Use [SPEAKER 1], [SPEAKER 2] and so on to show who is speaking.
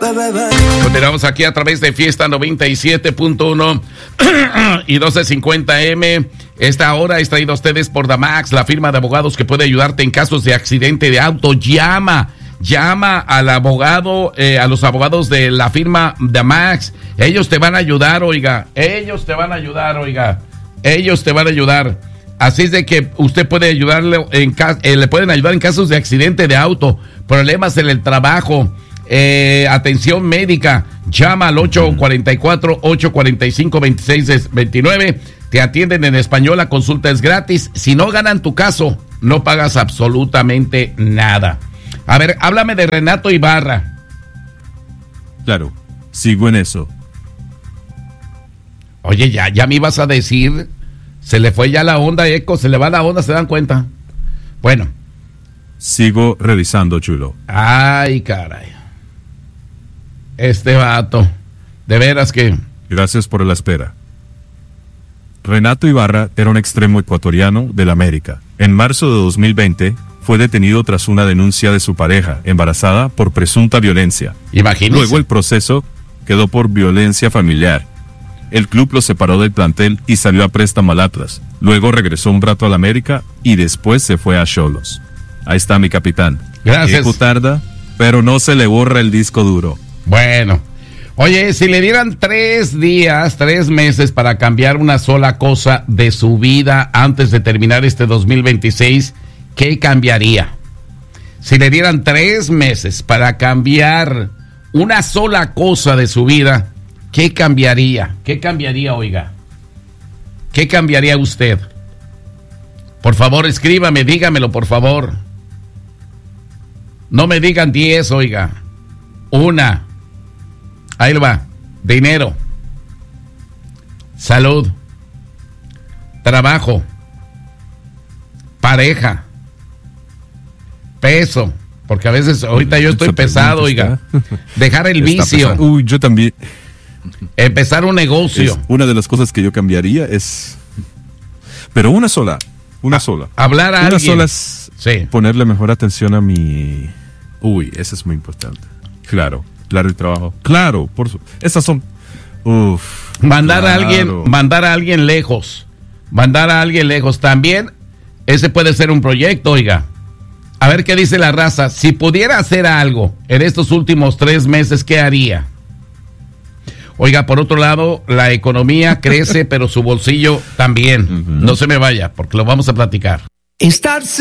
[SPEAKER 1] Continuamos aquí a través de Fiesta 97.1 y 1250M. Esta hora es traída a ustedes por Damax, la firma de abogados que puede ayudarte en casos de accidente de auto. Llama al abogado, a los abogados de la firma Damax. Ellos te van a ayudar, oiga. Ellos te van a ayudar. Así es de que usted puede ayudarle le pueden ayudar en casos de accidente de auto, problemas en el trabajo, atención médica. Llama al 844-845-2629. Te atienden en español, la consulta es gratis. Si no ganan tu caso, no pagas absolutamente nada. A ver, háblame de Renato Ibarra.
[SPEAKER 2] Claro, sigo en eso.
[SPEAKER 1] Oye, ya me ibas a decir. Se le fue ya la onda, Eco, se le va la onda, ¿se dan cuenta? Bueno.
[SPEAKER 2] Sigo revisando, chulo.
[SPEAKER 1] Ay, caray. Este vato, de veras que...
[SPEAKER 2] Gracias por la espera. Renato Ibarra era un extremo ecuatoriano del América. En marzo de 2020 fue detenido tras una denuncia de su pareja, embarazada, por presunta violencia.
[SPEAKER 1] Imagínese.
[SPEAKER 2] Luego el proceso quedó por violencia familiar. El club lo separó del plantel y salió a préstamo al Atlas. Luego regresó un rato al América y después se fue a Xolos. Ahí está mi capitán.
[SPEAKER 1] Gracias.
[SPEAKER 2] Tiempo tarda, pero no se le borra el disco duro.
[SPEAKER 1] Bueno. Oye, si le dieran 3 meses para cambiar una sola cosa de su vida antes de terminar este 2026, ¿qué cambiaría? Si le dieran 3 meses para cambiar una sola cosa de su vida, ¿qué cambiaría? ¿Qué cambiaría, oiga? ¿Qué cambiaría usted? Por favor, escríbame, dígamelo, por favor. No me digan 10, oiga. 1. Ahí va. Dinero. Salud. Trabajo. Pareja. Peso. Porque a veces, ahorita yo estoy pesado, oiga. Dejar el vicio.
[SPEAKER 2] Uy, yo también.
[SPEAKER 1] Empezar un negocio.
[SPEAKER 2] Una de las cosas que yo cambiaría es... Pero una sola.
[SPEAKER 1] Hablar a alguien.
[SPEAKER 2] Una sola es
[SPEAKER 1] sí.
[SPEAKER 2] Ponerle mejor atención a mi... Uy, eso es muy importante. Claro, el trabajo. Claro, esas son...
[SPEAKER 1] Mandar a alguien lejos. También, ese puede ser un proyecto, oiga. A ver qué dice la raza. Si pudiera hacer algo en estos últimos 3 meses, ¿qué haría? Oiga, por otro lado, la economía crece, pero su bolsillo también. No se me vaya, porque lo vamos a platicar.